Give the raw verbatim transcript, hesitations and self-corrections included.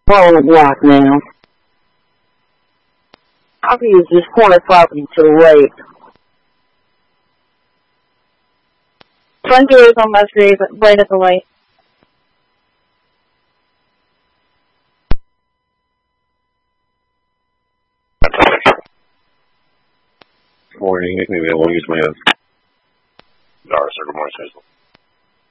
Roll the block now. I've used this corner property to the lake. Front door is on my street, right at the light. Morning, maybe I won't use my uh, Doris or good morning,